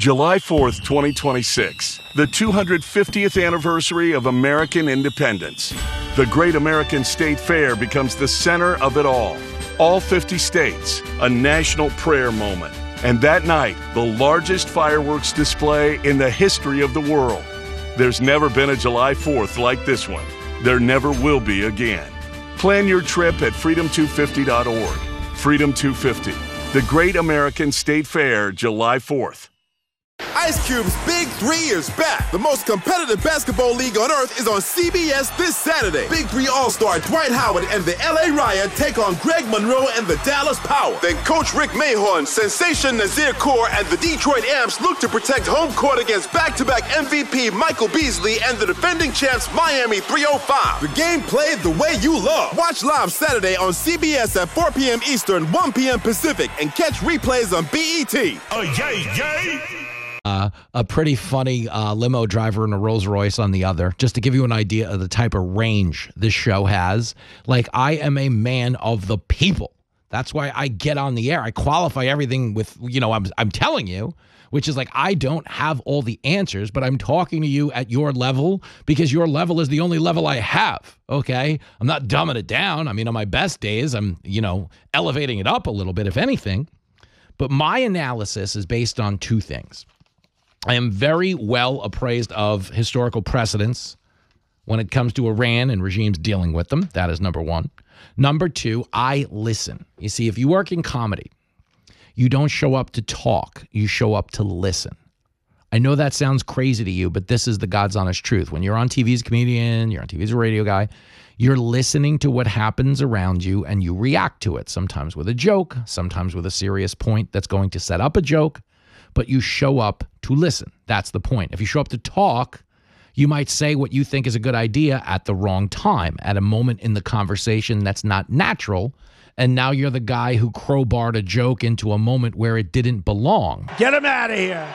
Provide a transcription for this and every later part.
July 4th, 2026, the 250th anniversary of American independence. The Great American State Fair becomes the center of it all. All 50 states, a national prayer moment. And that night, the largest fireworks display in the history of the world. There's never been a July 4th like this one. There never will be again. Plan your trip at freedom250.org. Freedom 250, the Great American State Fair, July 4th. Ice Cube's Big 3 is back. The most competitive basketball league on earth is on CBS this Saturday. Big 3 All-Star Dwight Howard and the LA Riot take on Greg Monroe and the Dallas Power. Then Coach Rick Mahorn, Sensation Nazir Kaur, and the Detroit Amps look to protect home court against back-to-back MVP Michael Beasley and the defending champs Miami 305. The game played the way you love. Watch live Saturday on CBS at 4 p.m. Eastern, 1 p.m. Pacific, and catch replays on BET. Oh, yay, yay! A pretty funny limo driver and a Rolls Royce on the other, just to give you an idea of the type of range this show has. Like, I am a man of the people. That's why I get on the air. I qualify everything with, I'm telling you, which is like, I don't have all the answers, but I'm talking to you at your level because your level is the only level I have, okay? I'm not dumbing it down. I mean, on my best days, I'm, elevating it up a little bit, if anything. But my analysis is based on two things. I am very well appraised of historical precedents when it comes to Iran and regimes dealing with them. That is number one. Number two, I listen. You see, if you work in comedy, you don't show up to talk. You show up to listen. I know that sounds crazy to you, but this is the God's honest truth. When you're on TV as a comedian, you're on TV as a radio guy, you're listening to what happens around you and you react to it, sometimes with a joke, sometimes with a serious point that's going to set up a joke. But you show up to listen. That's the point. If you show up to talk, you might say what you think is a good idea at the wrong time, at a moment in the conversation that's not natural, and now you're the guy who crowbarred a joke into a moment where it didn't belong. Get him out of here.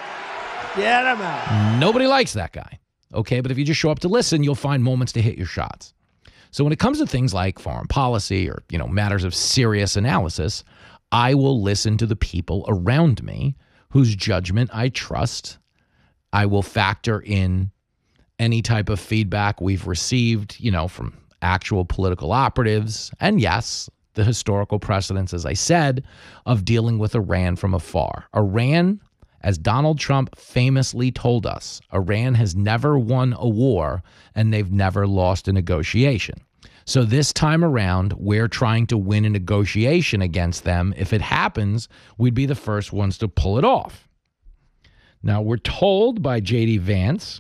Get him out. Nobody likes that guy, okay? But if you just show up to listen, you'll find moments to hit your shots. So when it comes to things like foreign policy or, matters of serious analysis, I will listen to the people around me whose judgment I trust. I will factor in any type of feedback we've received, from actual political operatives. And yes, the historical precedents, as I said, of dealing with Iran from afar. Iran, as Donald Trump famously told us, Iran has never won a war and they've never lost a negotiation. So this time around, we're trying to win a negotiation against them. If it happens, we'd be the first ones to pull it off. Now, we're told by J.D. Vance,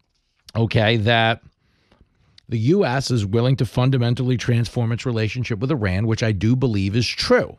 that the U.S. is willing to fundamentally transform its relationship with Iran, which I do believe is true.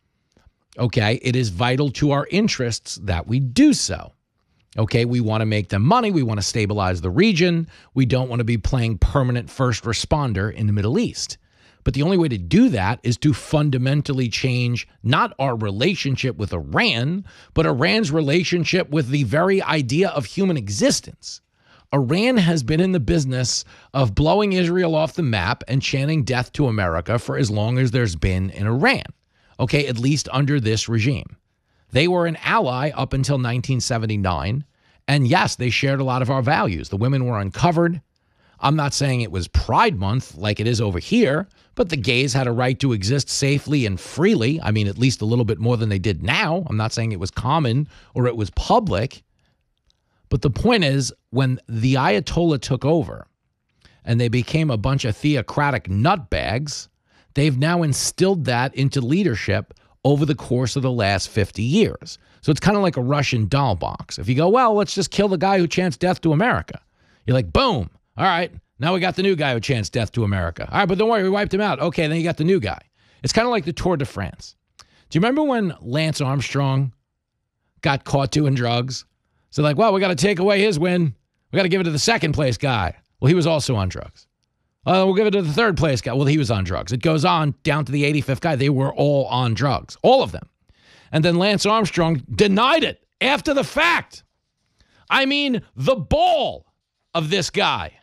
It is vital to our interests that we do so. We want to make them money. We want to stabilize the region. We don't want to be playing permanent first responder in the Middle East. But the only way to do that is to fundamentally change not our relationship with Iran, but Iran's relationship with the very idea of human existence. Iran has been in the business of blowing Israel off the map and chanting death to America for as long as there's been in Iran, at least under this regime. They were an ally up until 1979. And yes, they shared a lot of our values. The women were uncovered. I'm not saying it was Pride Month like it is over here, but the gays had a right to exist safely and freely. I mean, at least a little bit more than they did now. I'm not saying it was common or it was public. But the point is, when the Ayatollah took over and they became a bunch of theocratic nutbags, they've now instilled that into leadership over the course of the last 50 years. So it's kind of like a Russian doll box. If you go, well, let's just kill the guy who chants death to America. You're like, boom. All right, now we got the new guy who chants death to America. All right, but don't worry, we wiped him out. Okay, then you got the new guy. It's kind of like the Tour de France. Do you remember when Lance Armstrong got caught doing drugs? So we got to take away his win. We got to give it to the second place guy. Well, he was also on drugs. We'll give it to the third place guy. Well, he was on drugs. It goes on down to the 85th guy. They were all on drugs, all of them. And then Lance Armstrong denied it after the fact. I mean, the ball of this guy.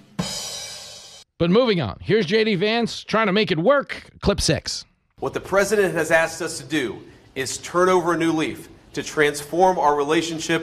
But moving on. Here's J.D. Vance trying to make it work. Clip 6. What the president has asked us to do is turn over a new leaf, to transform our relationship